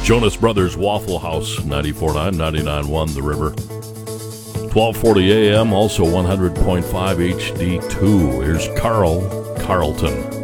Jonas Brothers Waffle House, 94.9, 99.1 The River. 12:40 a.m., also 100.5 HD2. Here's Carl Carlton.